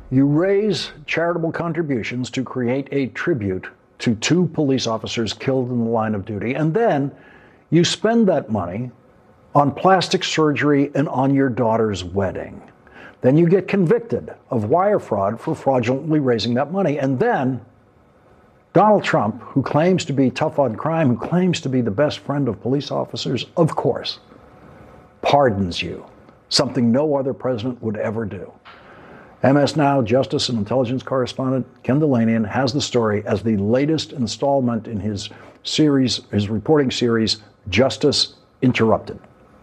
You raise charitable contributions to create a tribute to 2 police officers killed in the line of duty, and then you spend that money on plastic surgery and on your daughter's wedding. Then you get convicted of wire fraud for fraudulently raising that money. And then Donald Trump, who claims to be tough on crime, who claims to be the best friend of police officers, of course, pardons you, something no other president would ever do. MS Now Justice and Intelligence correspondent Ken Dilanian has the story as the latest installment in his reporting series, Justice Interrupted.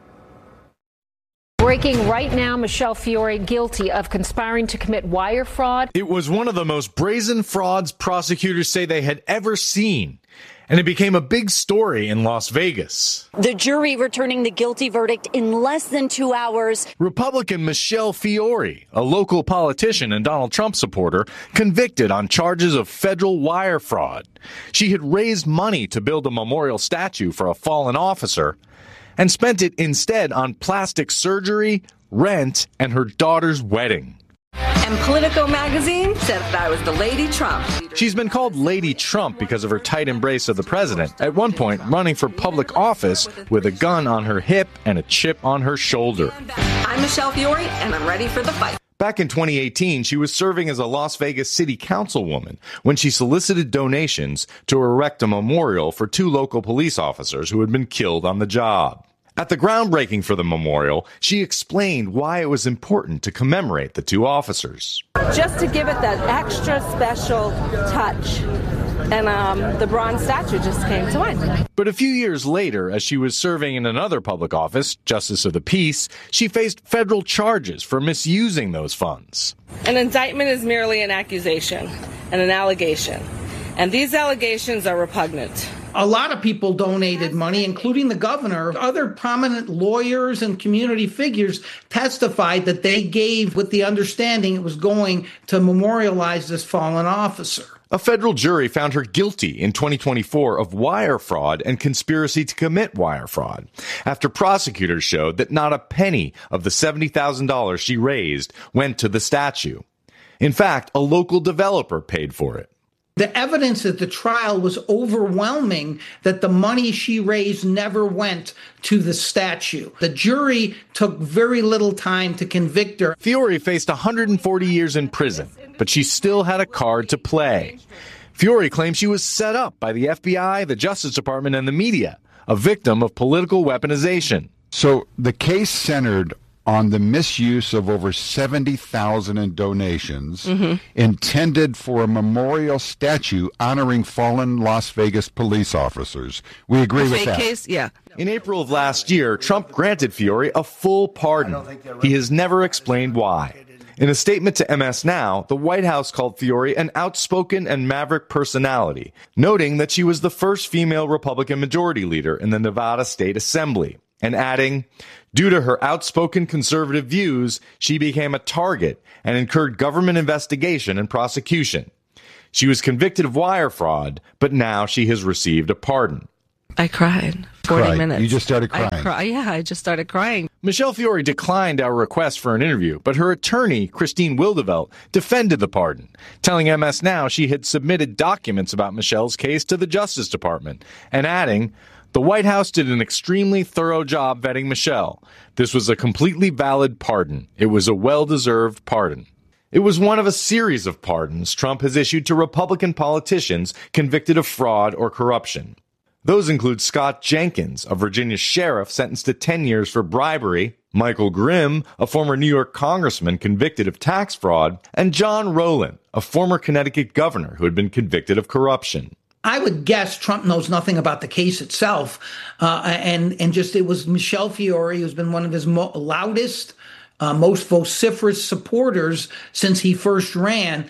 Breaking right now, Michelle Fiore guilty of conspiring to commit wire fraud. It was one of the most brazen frauds prosecutors say they had ever seen, and it became a big story in Las Vegas. The jury returning the guilty verdict in less than 2 hours. Republican Michelle Fiore, a local politician and Donald Trump supporter, convicted on charges of federal wire fraud. She had raised money to build a memorial statue for a fallen officer and spent it instead on plastic surgery, rent, and her daughter's wedding. And Politico magazine said that I was the Lady Trump. She's been called Lady Trump because of her tight embrace of the president, at one point running for public office with a gun on her hip and a chip on her shoulder. I'm Michelle Fiore, and I'm ready for the fight. Back in 2018, she was serving as a Las Vegas city councilwoman when she solicited donations to erect a memorial for 2 local police officers who had been killed on the job. At the groundbreaking for the memorial, she explained why it was important to commemorate the 2 officers. Just to give it that extra special touch. And the bronze statue just came to mind. But a few years later, as she was serving in another public office, Justice of the Peace, she faced federal charges for misusing those funds. An indictment is merely an accusation and an allegation. And these allegations are repugnant. A lot of people donated money, including the governor. Other prominent lawyers and community figures testified that they gave with the understanding it was going to memorialize this fallen officer. A federal jury found her guilty in 2024 of wire fraud and conspiracy to commit wire fraud after prosecutors showed that not a penny of the $70,000 she raised went to the statue. In fact, a local developer paid for it. The evidence at the trial was overwhelming that the money she raised never went to the statue. The jury took very little time to convict her. Fiore faced 140 years in prison, but she still had a card to play. Fiore claims she was set up by the FBI, the Justice Department, and the media, a victim of political weaponization. So the case centered on the misuse of over $70,000 in donations intended for a memorial statue honoring fallen Las Vegas police officers. We agree with that. Case? Yeah. In April of last year, Trump granted Fiore a full pardon. He has never explained why. In a statement to MS Now, the White House called Fiore an outspoken and maverick personality, noting that she was the first female Republican majority leader in the Nevada State Assembly, and adding, due to her outspoken conservative views, she became a target and incurred government investigation and prosecution. She was convicted of wire fraud, but now she has received a pardon. I cried. 40 minutes. You just started crying. I just started crying. Michelle Fiore declined our request for an interview, but her attorney, Christine Wildevelt, defended the pardon, telling MS Now she had submitted documents about Michelle's case to the Justice Department, and adding, the White House did an extremely thorough job vetting Michelle. This was a completely valid pardon. It was a well-deserved pardon. It was one of a series of pardons Trump has issued to Republican politicians convicted of fraud or corruption. Those include Scott Jenkins, a Virginia sheriff sentenced to 10 years for bribery, Michael Grimm, a former New York congressman convicted of tax fraud, and John Rowland, a former Connecticut governor who had been convicted of corruption. I would guess Trump knows nothing about the case itself. And just it was Michelle Fiore, who's been one of his loudest, most vociferous supporters since he first ran.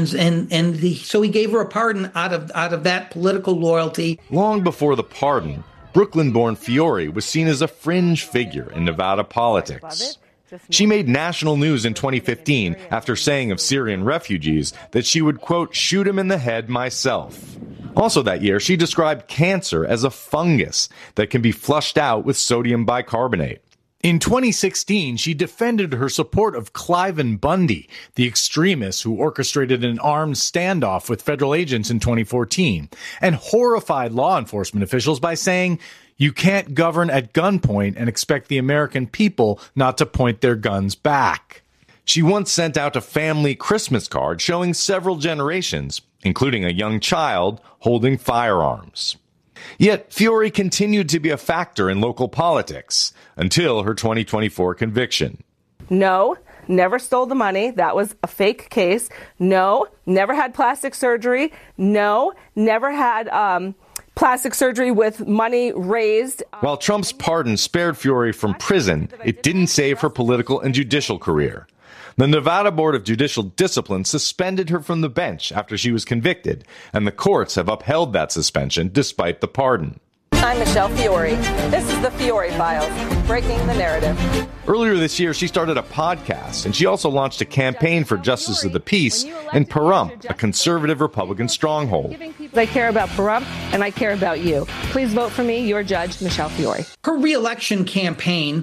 So he gave her a pardon out of that political loyalty. Long before the pardon, Brooklyn-born Fiore was seen as a fringe figure in Nevada politics. She made national news in 2015 after saying of Syrian refugees that she would, quote, shoot him in the head myself. Also that year, she described cancer as a fungus that can be flushed out with sodium bicarbonate. In 2016, she defended her support of Cliven Bundy, the extremist who orchestrated an armed standoff with federal agents in 2014, and horrified law enforcement officials by saying, "You can't govern at gunpoint and expect the American people not to point their guns back." She once sent out a family Christmas card showing several generations, including a young child holding firearms. Yet Fiore continued to be a factor in local politics until her 2024 conviction. No, never stole the money. That was a fake case. No, never had plastic surgery. No, never had plastic surgery with money raised. While Trump's pardon spared Fiore from prison, it didn't save her political and judicial career. The Nevada Board of Judicial Discipline suspended her from the bench after she was convicted, and the courts have upheld that suspension despite the pardon. I'm Michelle Fiore. This is the Fiore Files, breaking the narrative. Earlier this year, she started a podcast, and she also launched a campaign for Justice of the Peace in Pahrump, a conservative Republican stronghold. I care about Pahrump, and I care about you. Please vote for me, your judge, Michelle Fiore. Her reelection campaign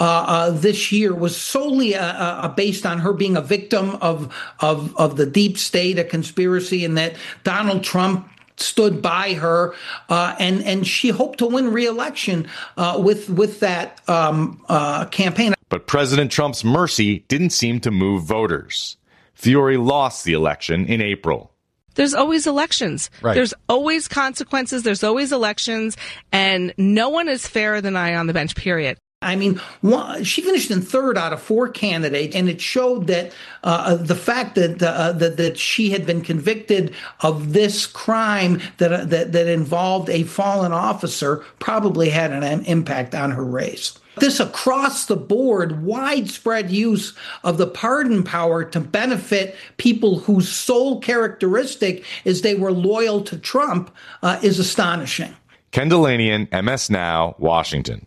this year was solely based on her being a victim of the deep state, a conspiracy, and that Donald Trump stood by her, and she hoped to win re-election with that campaign. But President Trump's mercy didn't seem to move voters. Fiore lost the election in April. There's always elections. Right. There's always consequences. There's always elections. And no one is fairer than I on the bench, period. I mean, she finished in third out of four candidates, and it showed that the fact that she had been convicted of this crime that involved a fallen officer probably had an impact on her race. This across-the-board, widespread use of the pardon power to benefit people whose sole characteristic is they were loyal to Trump is astonishing. Ken Dilanian, MS Now, Washington.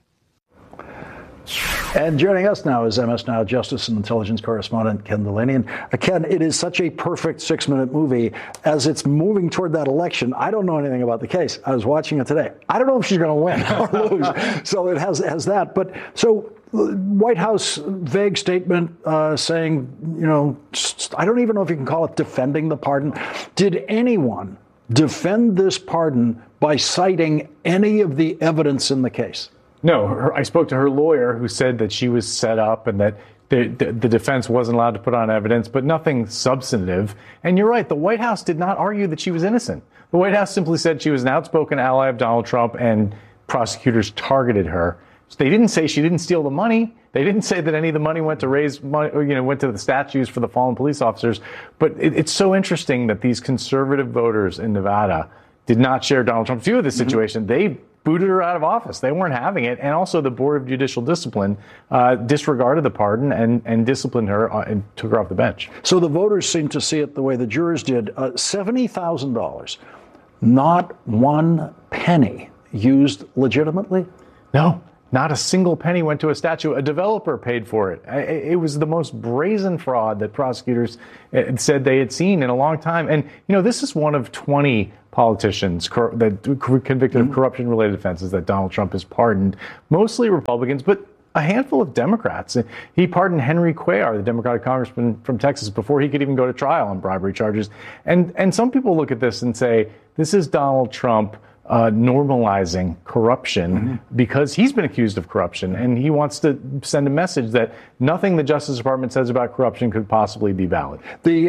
And joining us now is MS Now Justice and Intelligence correspondent Ken Dilanian. Ken, it is such a perfect 6-minute movie. As it's moving toward that election, I don't know anything about the case. I was watching it today. I don't know if she's going to win or lose. So it has that. But so White House vague statement saying, I don't even know if you can call it defending the pardon. Did anyone defend this pardon by citing any of the evidence in the case? No, I spoke to her lawyer who said that she was set up and that the defense wasn't allowed to put on evidence, but nothing substantive. And you're right, the White House did not argue that she was innocent. The White House simply said she was an outspoken ally of Donald Trump and prosecutors targeted her. So they didn't say she didn't steal the money. They didn't say that any of the money went to raise money, went to the statues for the fallen police officers. But it's so interesting that these conservative voters in Nevada did not share Donald Trump's view of this situation. They booted her out of office. They weren't having it. And also the Board of Judicial Discipline disregarded the pardon and disciplined her and took her off the bench. So the voters seem to see it the way the jurors did. $70,000, not one penny used legitimately? No, not a single penny went to a statue. A developer paid for it. It was the most brazen fraud that prosecutors said they had seen in a long time. And, this is one of 20 politicians that were convicted of corruption-related offenses that Donald Trump has pardoned, mostly Republicans, but a handful of Democrats. He pardoned Henry Cuellar, the Democratic congressman from Texas, before he could even go to trial on bribery charges. And some people look at this and say, this is Donald Trump normalizing corruption because he's been accused of corruption, and he wants to send a message that nothing the Justice Department says about corruption could possibly be valid.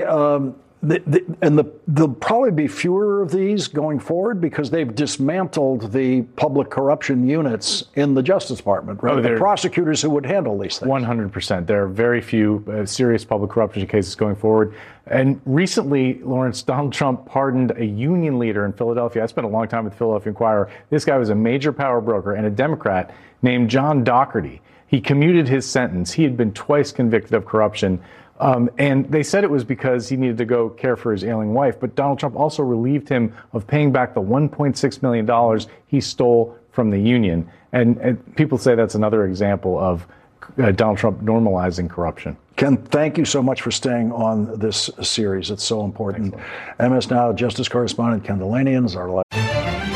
There'll probably be fewer of these going forward because they've dismantled the public corruption units in the Justice Department, right? The prosecutors who would handle these things. 100%. There are very few serious public corruption cases going forward. And recently, Lawrence, Donald Trump pardoned a union leader in Philadelphia. I spent a long time with the Philadelphia Inquirer. This guy was a major power broker and a Democrat named John Doherty. He commuted his sentence. He had been twice convicted of corruption. And they said it was because he needed to go care for his ailing wife. But Donald Trump also relieved him of paying back the $1.6 million he stole from the union. And people say that's another example of Donald Trump normalizing corruption. Ken, thank you so much for staying on this series. It's so important. Excellent. MS Now Justice correspondent Ken Dilanian is our